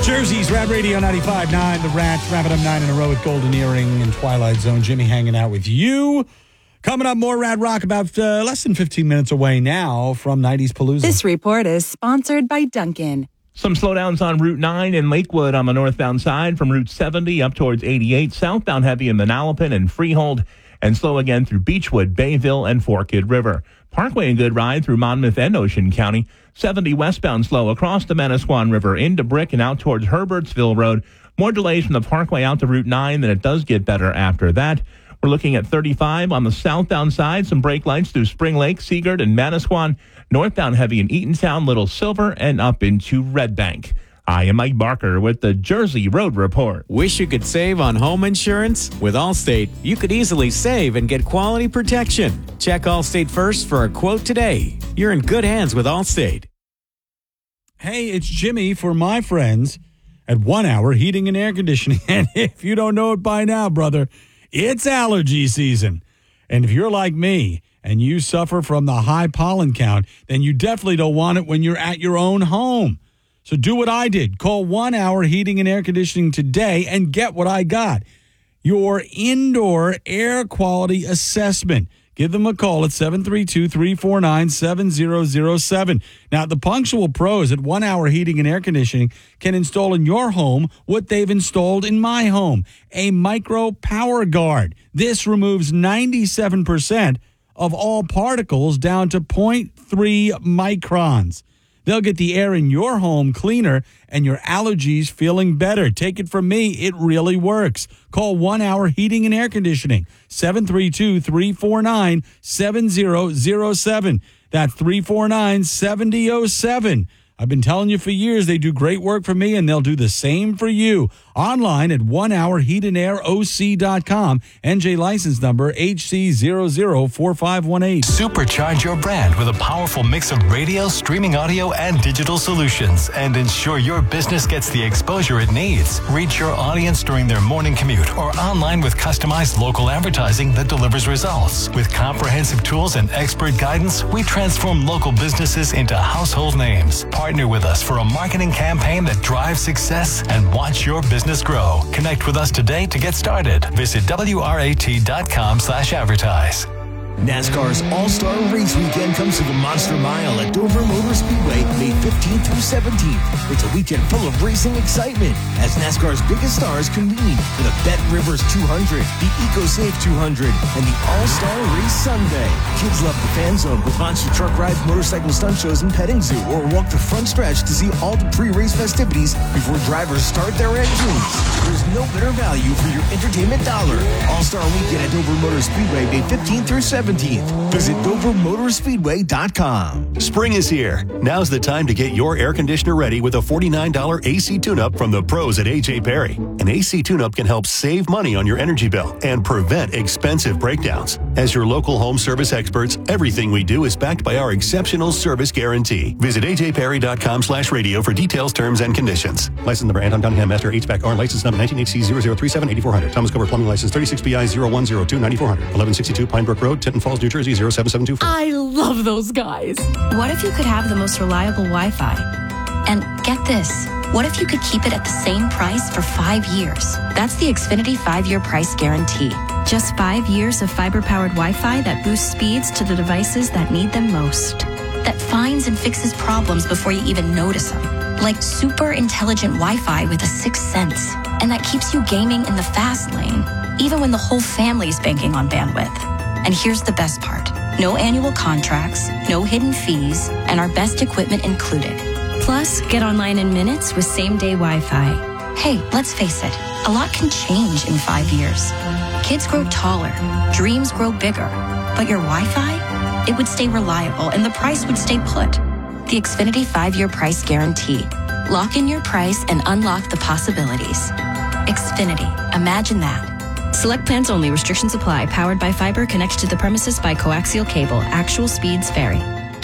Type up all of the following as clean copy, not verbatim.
Jersey's Rad Radio 95.9, The Rats, wrapping up 9 in a row with Golden Earring and Twilight Zone. Jimmy hanging out with you. Coming up, more Rad Rock about less than 15 minutes away now from 90s Palooza. This report is sponsored by Dunkin'. Some slowdowns on Route 9 in Lakewood on the northbound side from Route 70 up towards 88. Southbound heavy in Manalapan and Freehold, and slow again through Beechwood, Bayville, and Forked River. Parkway a good ride through Monmouth and Ocean County. 70 westbound slow across the Manasquan River into Brick and out towards Herbertsville Road. More delays from the Parkway out to Route 9, then it does get better after that. We're looking at 35 on the southbound side. Some brake lights through Spring Lake, Seagard, and Manasquan. Northbound heavy in Eatontown, Little Silver, and up into Red Bank. I am Mike Barker with the Jersey Road Report. Wish you could save on home insurance? With Allstate, you could easily save and get quality protection. Check Allstate first for a quote today. You're in good hands with Allstate. Hey, it's Jimmy for my friends at 1 Hour Heating and Air Conditioning. And if you don't know it by now, brother, it's allergy season. And if you're like me and you suffer from the high pollen count, then you definitely don't want it when you're at your own home. So do what I did. Call 1 Hour Heating and Air Conditioning today and get what I got. Your indoor air quality assessment. Give them a call at 732-349-7007. Now, the punctual pros at 1 Hour Heating and Air Conditioning can install in your home what they've installed in my home, a micro power guard. This removes 97% of all particles down to 0.3 microns. They'll get the air in your home cleaner and your allergies feeling better. Take it from me, it really works. Call 1 Hour Heating and Air Conditioning, 732-349-7007. That's 349-7007. I've been telling you for years they do great work for me, and they'll do the same for you. Online at 1hourheatandairoc.com. NJ license number HC004518. Supercharge your brand with a powerful mix of radio, streaming audio, and digital solutions, and ensure your business gets the exposure it needs. Reach your audience during their morning commute or online with customized local advertising that delivers results. With comprehensive tools and expert guidance, we transform local businesses into household names. Partner with us for a marketing campaign that drives success and watch your business grow. Connect with us today to get started. Visit WRAT.com/advertise. NASCAR's All-Star Race Weekend comes to the Monster Mile at Dover Motor Speedway, May 15th through 17th. It's a weekend full of racing excitement as NASCAR's biggest stars convene for the Bet Rivers 200, the EcoSafe 200, and the All-Star Race Sunday. Kids love the Fan Zone with monster truck rides, motorcycle stunt shows, and petting zoo, or walk the front stretch to see all the pre-race festivities before drivers start their engines. There's no better value for your entertainment dollar. All-Star Weekend at Dover Motor Speedway, May 15th through 17th. Visit DoverMotorspeedway.com. Spring is here. Now's the time to get your air conditioner ready with a $49 AC tune-up from the pros at A.J. Perry. An AC tune-up can help save money on your energy bill and prevent expensive breakdowns. As your local home service experts, everything we do is backed by our exceptional service guarantee. Visit ajperry.com/radio for details, terms, and conditions. License number Anton Cunningham Master HVAC-R. License number 19HC0037-8400. Thomas Cover Plumbing License 36BI0102-9400. 1162 Pine Brook Road, Tinton Falls, New Jersey 07724. I love those guys. What if you could have the most reliable Wi-Fi? And get this, what if you could keep it at the same price for 5 years? That's the Xfinity 5-year price guarantee. Just 5 years of fiber-powered Wi-Fi that boosts speeds to the devices that need them most. That finds and fixes problems before you even notice them. Like super intelligent Wi-Fi with a sixth sense. And that keeps you gaming in the fast lane, even when the whole family's banking on bandwidth. And here's the best part. No annual contracts, no hidden fees, and our best equipment included. Plus, get online in minutes with same-day Wi-Fi. Hey, let's face it, a lot can change in 5 years. Kids grow taller, dreams grow bigger, but your Wi-Fi, it would stay reliable and the price would stay put. The Xfinity 5-year price guarantee. Lock in your price and unlock the possibilities. Xfinity, imagine that. Select plans only. Restrictions apply. Powered by fiber. Connected to the premises by coaxial cable. Actual speeds vary.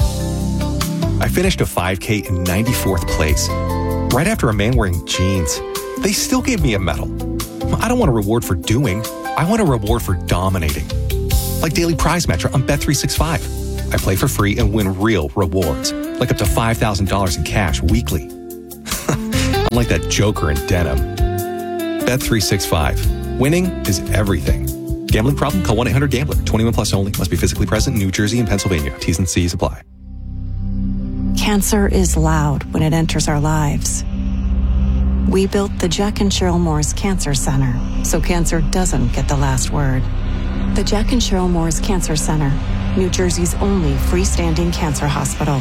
I finished a 5K in 94th place. Right after a man wearing jeans. They still gave me a medal. I don't want a reward for doing. I want a reward for dominating. Like Daily Prize Match on Bet365. I play for free and win real rewards. Like up to $5,000 in cash weekly. like that Joker in denim. Bet365. Winning is everything. Gambling problem? Call 1-800-GAMBLER. 21 plus only. Must be physically present in New Jersey and Pennsylvania. T's and C's apply. Cancer is loud when it enters our lives. We built the Jack and Cheryl Morris Cancer Center so cancer doesn't get the last word. The Jack and Cheryl Morris Cancer Center, New Jersey's only freestanding cancer hospital.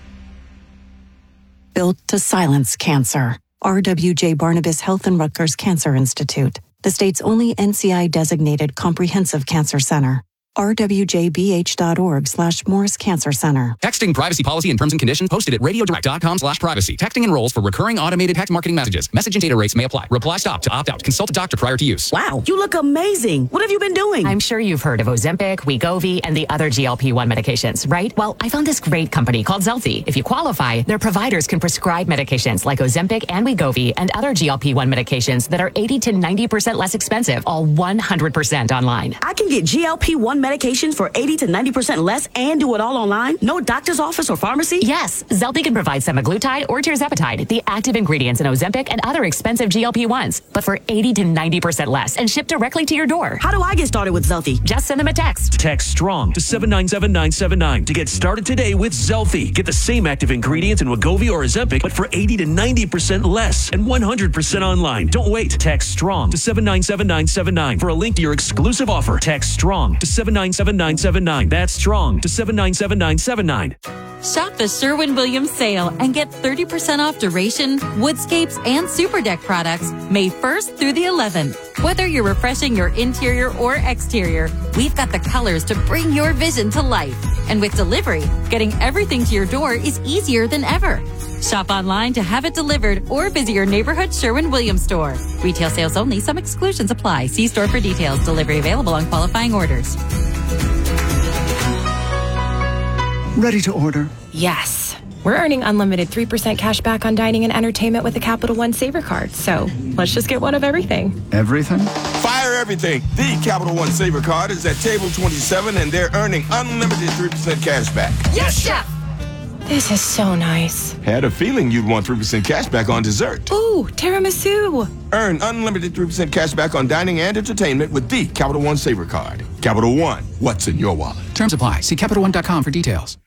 Built to silence cancer. RWJ Barnabas Health and Rutgers Cancer Institute, the state's only NCI-designated comprehensive cancer center. rwjbh.org/Morris Cancer Center. Texting privacy policy and terms and conditions posted at radiodirect.com/privacy. Texting enrolls for recurring automated text marketing messages. Message and data rates may apply. Reply stop to opt out. Consult a doctor prior to use. Wow, you look amazing. What have you been doing? I'm sure you've heard of Ozempic, Wegovy, and the other GLP-1 medications, right? Well, I found this great company called Zelfie. If you qualify, their providers can prescribe medications like Ozempic and Wegovy and other GLP-1 medications that are 80 to 90% less expensive, all 100% online. I can get GLP-1 medications for 80 to 90% less and do it all online? No doctor's office or pharmacy? Yes, Zelfie can provide semaglutide or tirzepatide, the active ingredients in Ozempic and other expensive GLP-1s, but for 80 to 90% less and shipped directly to your door. How do I get started with Zelfie? Just send them a text. Text STRONG to 797-979 to get started today with Zelfie. Get the same active ingredients in Wegovy or Ozempic, but for 80 to 90% less and 100% online. Don't wait. Text STRONG to 797-979 for a link to your exclusive offer. Text STRONG to 797-979. That's STRONG to 797-979. Shop the Sherwin-Williams sale and get 30% off Duration, Woodscapes, and Super Deck products May 1st through the 11th. Whether you're refreshing your interior or exterior, we've got the colors to bring your vision to life. And with delivery, getting everything to your door is easier than ever. Shop online to have it delivered or visit your neighborhood Sherwin-Williams store. Retail sales only. Some exclusions apply. See store for details. Delivery available on qualifying orders. Ready to order? Yes. We're earning unlimited 3% cash back on dining and entertainment with the Capital One Saver card. So let's just get one of everything. Everything? Fire everything. The Capital One Saver card is at table 27 and they're earning unlimited 3% cash back. Yes, Chef! This is so nice. Had a feeling you'd want 3% cash back on dessert. Ooh, tiramisu. Earn unlimited 3% cash back on dining and entertainment with the Capital One Saver card. Capital One, what's in your wallet? Terms apply. See CapitalOne.com for details.